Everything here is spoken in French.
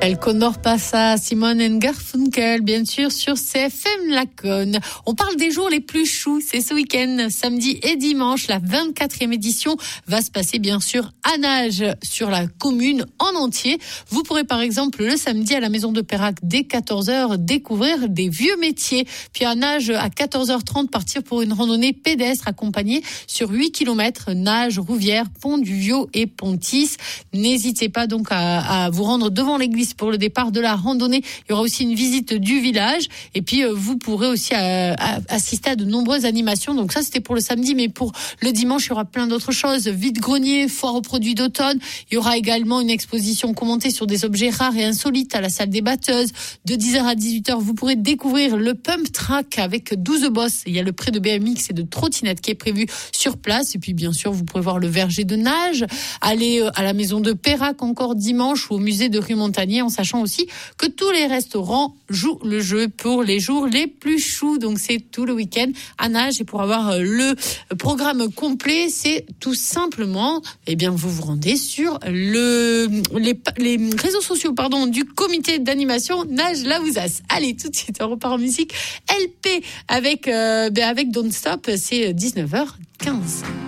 Elconor Passa, Simon and Garfunkel, bien sûr, sur CFM Laconne. On parle des jours les plus choux, c'est ce week-end, samedi et dimanche. La 24e édition va se passer, bien sûr, à Nage, sur la commune en entier. Vous pourrez, par exemple, le samedi à la Maison de Pérac, dès 14h, découvrir des vieux métiers. Puis à Nage, à 14h30, partir pour une randonnée pédestre accompagnée sur 8 km, Nage, Rouvière, Pont-du-Vieux et Pontis. N'hésitez pas donc à vous rendre devant l'église pour le départ de la randonnée. Il y aura aussi une visite du village et puis vous pourrez aussi assister à de nombreuses animations. Donc ça c'était pour le samedi, mais pour le dimanche il y aura plein d'autres choses. Vide-grenier, foire aux produits d'automne. Il y aura également une exposition commentée sur des objets rares et insolites à la salle des batteuses. De 10h à 18h, vous pourrez découvrir le pump track avec 12 bosses. Il y a le prêt de BMX et de trottinette qui est prévu sur place. Et puis bien sûr, vous pourrez voir le verger de Nage, aller à la Maison de Pérac encore dimanche ou au musée de Rue Montagnier, en sachant aussi que tous les restaurants jouent le jeu pour les jours les plus choux. Donc c'est tout le week-end à Nage. Et pour avoir le programme complet, c'est tout simplement, vous vous rendez sur les réseaux sociaux, du comité d'animation Nage La Housasse. Allez, tout de suite, on repart en musique. LP avec Don't Stop, c'est 19h15.